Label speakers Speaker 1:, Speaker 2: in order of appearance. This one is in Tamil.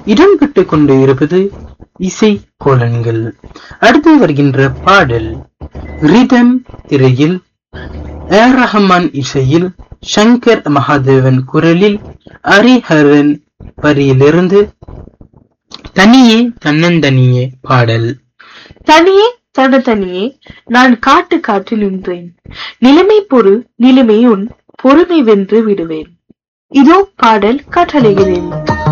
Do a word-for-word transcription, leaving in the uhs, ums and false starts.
Speaker 1: இடம்பெற்றுக் கொண்டு இருப்பது இசை கோலன்கள். அடுத்து வருகின்ற பாடல் ரிதம் திரையில் ஏர் ரஹ்மான் இசையில் சங்கர் மகாதேவன் குரலில் ஹரிஹரன் வரியிலிருந்து தனியே தன்னந்தனியே பாடல்.
Speaker 2: தனியே தட தனியே நான் காட்டு காற்றில் நின்றேன், நிலைமை பொறு நிலைமை உன் பொறுமை வென்று விடுவேன். இதோ பாடல் காற்றலைகிறேன்.